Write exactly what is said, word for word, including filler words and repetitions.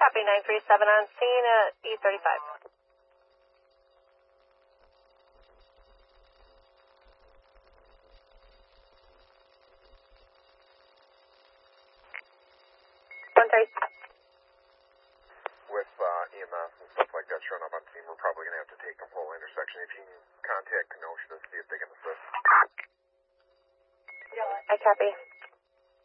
Copy, nine three seven on scene at E thirty-five. one thirty. With uh, E M S and stuff like that showing up on scene, we're probably going to have to take the whole intersection. If you can contact Kenosha to see if they can assist. I copy.